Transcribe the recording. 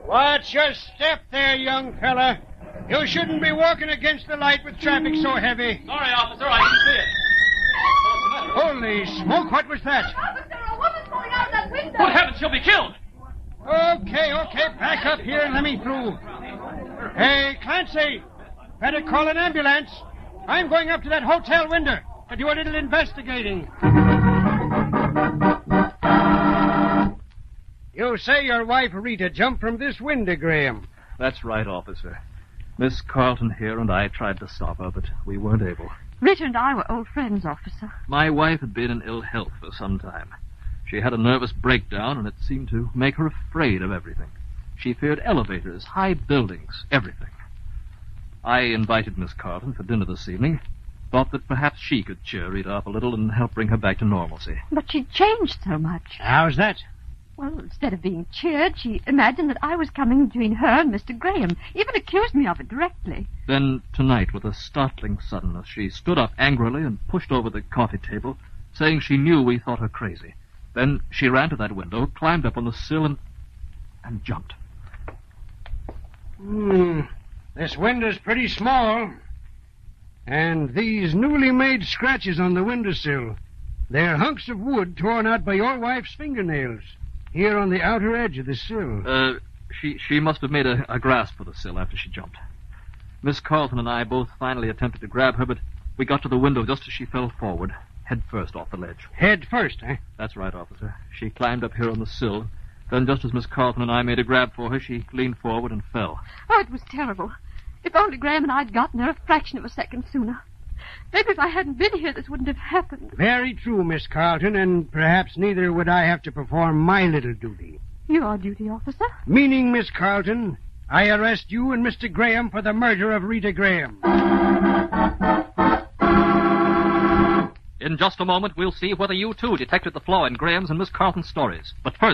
Watch your step there, young fella. You shouldn't be walking against the light with traffic so heavy. Sorry, officer, I didn't see it. Holy smoke, what was that? Officer, a woman's falling out of that window. Good heavens, she'll be killed. Okay, back up here and let me through. Hey, Clancy, better call an ambulance. I'm going up to that hotel window to do a little investigating. You say your wife Rita jumped from this window, Graham. That's right, officer. Miss Carlton here and I tried to stop her, but we weren't able. Rita and I were old friends, officer. My wife had been in ill health for some time. She had a nervous breakdown, and it seemed to make her afraid of everything. She feared elevators, high buildings, everything. I invited Miss Carlton for dinner this evening. Thought that perhaps she could cheer Rita up a little and help bring her back to normalcy. But she changed so much. How's that? Well, instead of being cheered, she imagined that I was coming between her and Mr. Graham. Even accused me of it directly. Then, tonight, with a startling suddenness, she stood up angrily and pushed over the coffee table, saying she knew we thought her crazy. Then she ran to that window, climbed up on the sill, and jumped. This window's pretty small. And these newly made scratches on the windowsill, they're hunks of wood torn out by your wife's fingernails, here on the outer edge of the sill. She must have made a grasp for the sill after she jumped. Miss Carlton and I both finally attempted to grab her, but we got to the window just as she fell forward, head first off the ledge. Head first, eh? That's right, officer. She climbed up here on the sill. Then, just as Miss Carlton and I made a grab for her, she leaned forward and fell. Oh, it was terrible. If only Graham and I'd gotten her a fraction of a second sooner. Maybe if I hadn't been here, this wouldn't have happened. Very true, Miss Carlton, and perhaps neither would I have to perform my little duty. Your duty, officer? Meaning, Miss Carlton, I arrest you and Mr. Graham for the murder of Rita Graham. In just a moment, we'll see whether you, too, detected the flaw in Graham's and Miss Carlton's stories. But first,